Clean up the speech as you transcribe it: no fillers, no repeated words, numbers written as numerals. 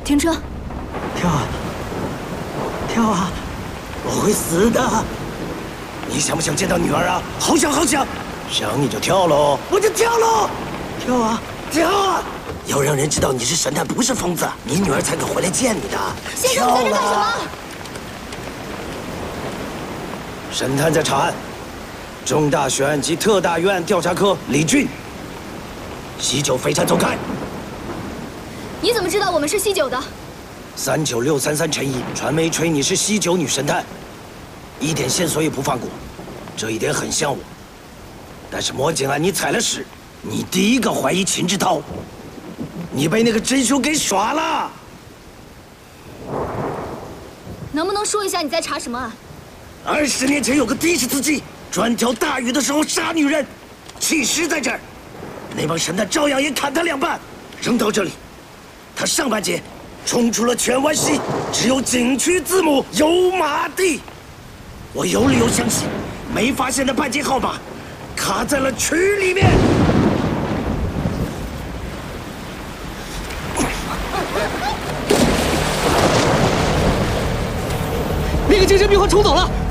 停车！ 跳啊！跳啊！我会死的！你想不想见到女儿啊？好想好想！想你就跳喽！我就跳喽！跳啊！跳啊！要让人知道你是神探，不是疯子，你女儿才肯回来见你的。 先生，你在这干什么？ 神探在查案，重大悬案及特大冤案调查科李俊。喜酒飞船走开！ 你怎么知道我们是西九的 39633陈毅，传媒吹你是西九女神探，一点线索也不放过，这一点很像我。但是魔警案你踩了屎，你第一个怀疑秦志涛，你被那个真凶给耍了。 能不能说一下你在查什么案 ？20年前有个的士司机专挑大雨的时候杀女人，弃尸在这儿，那帮神探照样也砍他2半，扔到这里。他上半截冲出了泉湾溪，只有景区字母油麻地。我有理由相信，没发现的半截号码卡在了区里面。 那个精神病患冲走了。